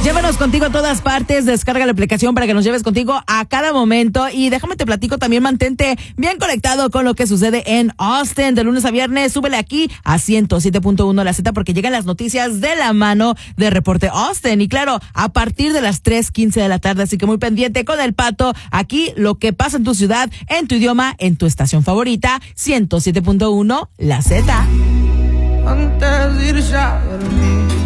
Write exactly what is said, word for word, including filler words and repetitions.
Llévanos contigo a todas partes, descarga la aplicación para que nos lleves contigo a cada momento y déjame te platico también, mantente bien conectado con lo que sucede en Austin de lunes a viernes. Súbele aquí a ciento siete punto uno La Z porque llegan las noticias de la mano de Reporte Austin y claro, a partir de las tres quince de la tarde, así que muy pendiente con el Pato, aquí lo que pasa en tu ciudad, en tu idioma, en tu estación favorita, ciento siete punto uno La Z. Antes de irse a dormir